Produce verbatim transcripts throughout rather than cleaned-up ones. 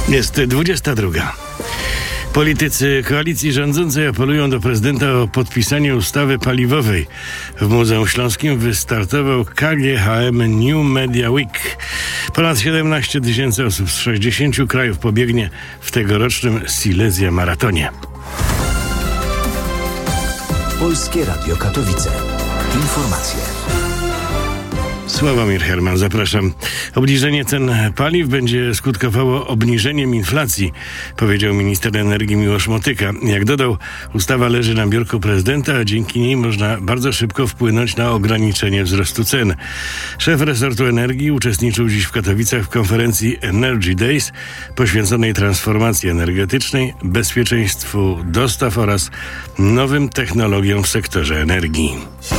Jest dwudziesta druga. Politycy koalicji rządzącej apelują do prezydenta o podpisanie ustawy paliwowej. W Muzeum Śląskim wystartował K G H M New Media Week. Ponad siedemnaście tysięcy osób z sześćdziesięciu krajów pobiegnie w tegorocznym Silesia Maratonie. Polskie Radio Katowice. Informacje. Sławomir Herman, zapraszam. Obniżenie cen paliw będzie skutkowało obniżeniem inflacji, powiedział minister energii Miłosz Motyka. Jak dodał, ustawa leży na biurku prezydenta, a dzięki niej można bardzo szybko wpłynąć na ograniczenie wzrostu cen. Szef resortu energii uczestniczył dziś w Katowicach w konferencji Energy Days poświęconej transformacji energetycznej, bezpieczeństwu dostaw oraz nowym technologiom w sektorze energii.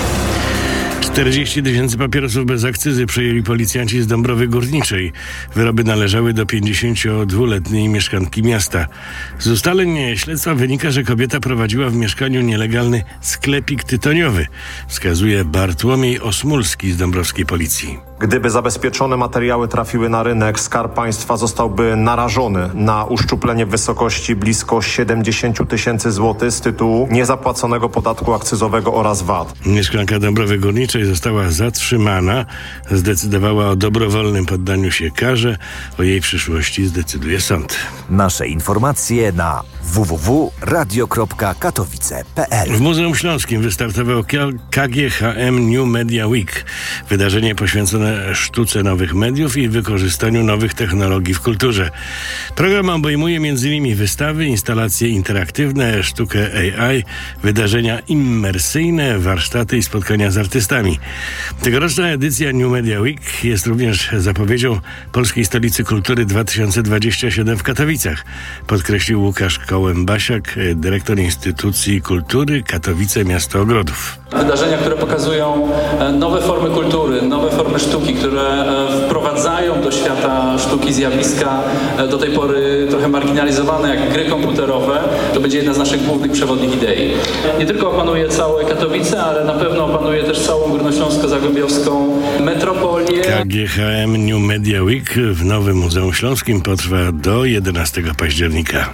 czterdzieści tysięcy papierosów bez akcyzy przejęli policjanci z Dąbrowy Górniczej. Wyroby należały do pięćdziesięciodwuletniej mieszkanki miasta. Z ustaleń śledztwa wynika, że kobieta prowadziła w mieszkaniu nielegalny sklepik tytoniowy, wskazuje Bartłomiej Osmulski z dąbrowskiej policji. Gdyby zabezpieczone materiały trafiły na rynek, Skarb Państwa zostałby narażony na uszczuplenie w wysokości blisko siedemdziesiąt tysięcy złotych z tytułu niezapłaconego podatku akcyzowego oraz V A T. Mieszkanka Dąbrowy Górniczej została zatrzymana. Zdecydowała o dobrowolnym poddaniu się karze. O jej przyszłości zdecyduje sąd. Nasze informacje na w w w kropka radio kropka katowice kropka p l. W Muzeum Śląskim wystartował K G H M New Media Week. Wydarzenie poświęcone sztuce nowych mediów i wykorzystaniu nowych technologii w kulturze. Program obejmuje m.in. wystawy, instalacje interaktywne, sztukę A I, wydarzenia immersyjne, warsztaty i spotkania z artystami. Tegoroczna edycja New Media Week jest również zapowiedzią Polskiej Stolicy Kultury dwa tysiące dwudziestego siódmego w Katowicach, podkreślił Łukasz Kołębasiak, dyrektor Instytucji Kultury Katowice Miasto Ogrodów. Wydarzenia, które pokazują nowe formy kultury, nowe formy sztuki, które wprowadzają do świata sztuki zjawiska do tej pory trochę marginalizowane, jak gry komputerowe, to będzie jedna z naszych głównych przewodnich idei. Nie tylko opanuje całe Katowice, ale na pewno opanuje też całą górnośląsko-zagłębiowską metropolię. K G H M New Media Week w Nowym Muzeum Śląskim potrwa do jedenastego października.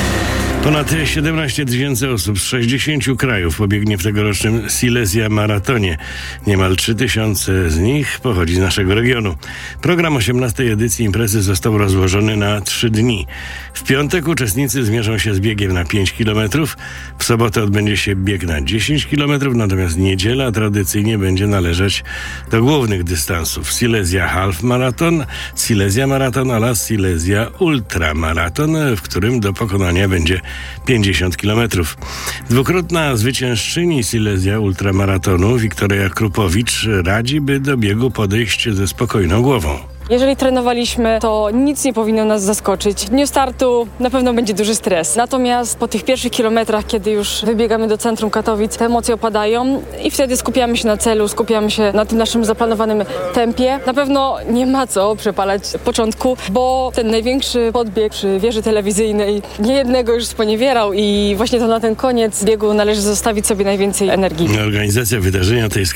Ponad siedemnaście tysięcy osób z sześćdziesięciu krajów pobiegnie w tegorocznym Silesia Maratonie. Niemal trzy tysiące z nich pochodzi z naszego regionu. Program osiemnastej edycji imprezy został rozłożony na trzy dni. W piątek uczestnicy zmierzą się z biegiem na pięć kilometrów. W sobotę odbędzie się bieg na dziesięć kilometrów, natomiast niedziela tradycyjnie będzie należeć do głównych dystansów. Silesia Half Marathon, Silesia Marathon oraz Silesia Ultra Marathon, w którym do pokonania będzie pięćdziesiąt kilometrów. Dwukrotna zwyciężczyni Silesia Ultramaratonu Wiktoria Krupowicz radzi, by do biegu podejść ze spokojną głową. Jeżeli trenowaliśmy, to nic nie powinno nas zaskoczyć. W dniu startu na pewno będzie duży stres. Natomiast po tych pierwszych kilometrach, kiedy już wybiegamy do centrum Katowic, te emocje opadają i wtedy skupiamy się na celu, skupiamy się na tym naszym zaplanowanym tempie. Na pewno nie ma co przepalać początku, bo ten największy podbieg przy wieży telewizyjnej niejednego już sponiewierał i właśnie to na ten koniec biegu należy zostawić sobie najwięcej energii. Organizacja wydarzenia tej